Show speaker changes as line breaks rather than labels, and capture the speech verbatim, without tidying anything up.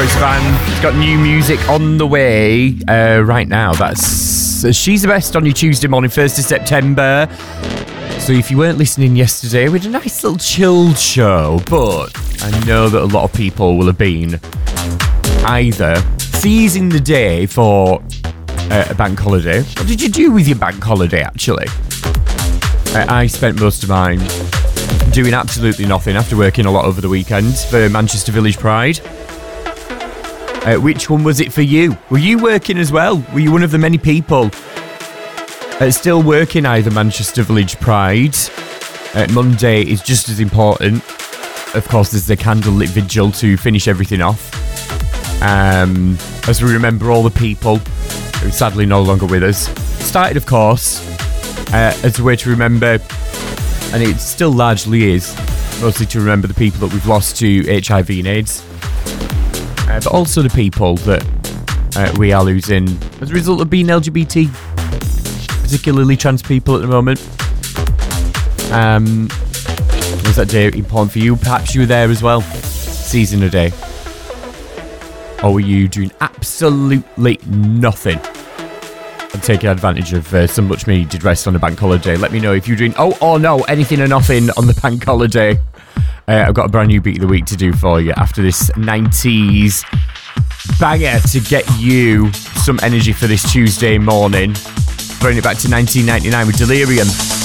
Troye Sivan. He's got new music on the way uh, right now. That's uh, She's the Best on your Tuesday morning, first of September. So if you weren't listening yesterday, we had a nice little chilled show, but I know that a lot of people will have been either seizing the day for uh, a bank holiday. What did you do with your bank holiday, actually? Uh, I spent most of mine doing absolutely nothing after working a lot over the weekend for Manchester Village Pride. Uh, which one was it for you? Were you working as well? Were you one of the many people uh, still working either Manchester Village Pride? Uh, Monday is just as important. Of course, there's the candlelit vigil to finish everything off. Um, as we remember all the people who are sadly no longer with us. Started, of course, uh, as a way to remember, and it still largely is, mostly to remember the people that we've lost to H I V and AIDS, uh, but also the people that uh, we are losing as a result of being L G B T, particularly trans people at the moment. Um, was that day important for you? Perhaps you were there as well, seizing a day. Or were you doing absolutely nothing and taking advantage of uh, some much needed rest on a bank holiday? Let me know if you're doing oh or no, anything or nothing on the bank holiday. Uh, I've got a brand new beat of the week to do for you after this nineties banger to get you some energy for this Tuesday morning. Throwing it back to nineteen ninety-nine with Delirium.